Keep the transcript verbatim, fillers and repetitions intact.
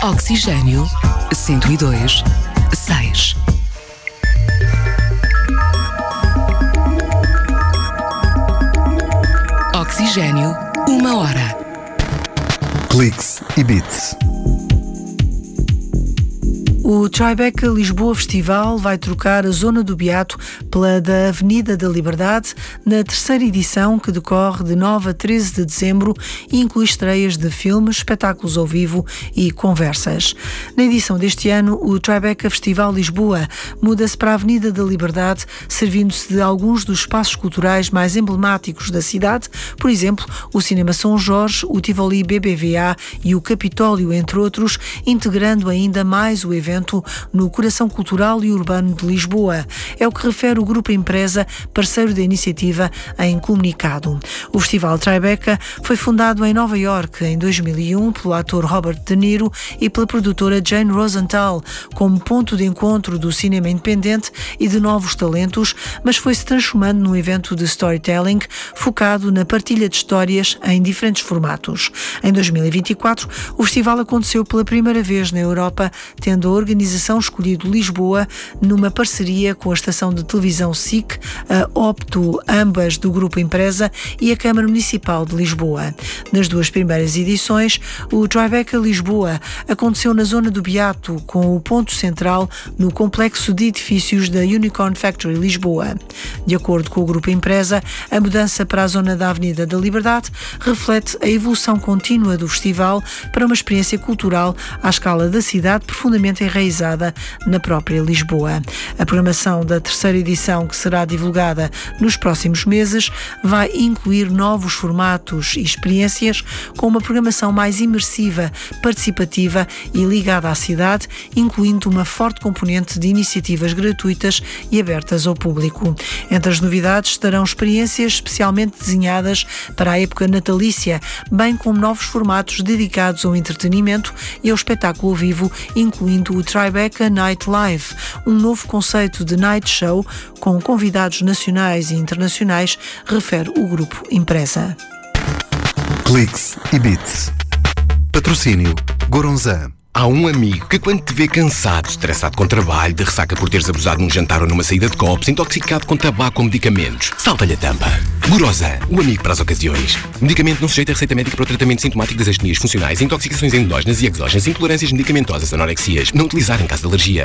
Oxigênio cento e dois, seis. Oxigênio, uma hora. Cliques e Beats. O Tribeca Lisboa Festival vai trocar a Zona do Beato pela da Avenida da Liberdade na terceira edição, que decorre de nove a treze de dezembro e inclui estreias de filmes, espetáculos ao vivo e conversas. Na edição deste ano, o Tribeca Festival Lisboa muda-se para a Avenida da Liberdade, servindo-se de alguns dos espaços culturais mais emblemáticos da cidade, por exemplo, o Cinema São Jorge, o Tivoli B B V A e o Capitólio, entre outros, integrando ainda mais o evento no coração cultural e urbano de Lisboa. É o que refere o Grupo Empresa, parceiro da iniciativa, em comunicado. O Festival Tribeca foi fundado em Nova Iorque em dois mil e um pelo ator Robert De Niro e pela produtora Jane Rosenthal, como ponto de encontro do cinema independente e de novos talentos, mas foi-se transformando num evento de storytelling focado na partilha de histórias em diferentes formatos. Em dois mil e vinte e quatro, o festival aconteceu pela primeira vez na Europa, tendo a organização escolhido Lisboa numa parceria com a estação de televisão S I C, a Opto, ambas do Grupo Empresa, e a Câmara Municipal de Lisboa. Nas duas primeiras edições, o Tribeca Lisboa aconteceu na Zona do Beato, com o ponto central no complexo de edifícios da Unicorn Factory Lisboa. De acordo com o Grupo Empresa, a mudança para a zona da Avenida da Liberdade reflete a evolução contínua do festival para uma experiência cultural à escala da cidade, profundamente enraizada na própria Lisboa. A programação da terceira edição, que será divulgada nos próximos meses, vai incluir novos formatos e experiências com uma programação mais imersiva, participativa e ligada à cidade, incluindo uma forte componente de iniciativas gratuitas e abertas ao público. Entre as novidades estarão experiências especialmente desenhadas para a época natalícia, bem como novos formatos dedicados ao entretenimento e ao espetáculo ao vivo, incluindo o Tribeca Night Live, um novo conceito de night show com convidados nacionais e internacionais, refere o Grupo Empresa. Cliques e Beats. Patrocínio Goronzan. Há um amigo que, quando te vê cansado, estressado com trabalho, de ressaca por teres abusado num jantar ou numa saída de copos, intoxicado com tabaco ou medicamentos, salta-lhe a tampa. Gorosan, o amigo para as ocasiões. Medicamento não sujeito a receita médica para o tratamento sintomático das astenias funcionais, intoxicações endógenas e exógenas, intolerâncias medicamentosas, anorexias. Não utilizar em caso de alergia.